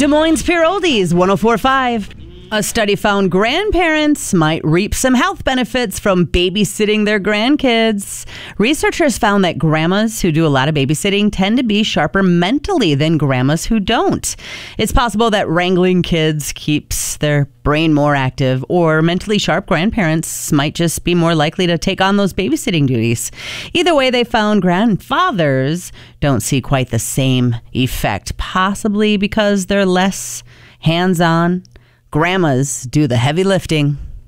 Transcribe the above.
Des Moines Pure Oldies, 104.5. A study found grandparents might reap some health benefits from babysitting their grandkids. Researchers found that grandmas who do a lot of babysitting tend to be sharper mentally than grandmas who don't. It's possible that wrangling kids keeps their brain more active, or mentally sharp grandparents might just be more likely to take on those babysitting duties. Either way, they found grandfathers don't see quite the same effect, possibly because they're less hands-on. Grandmas do the heavy lifting.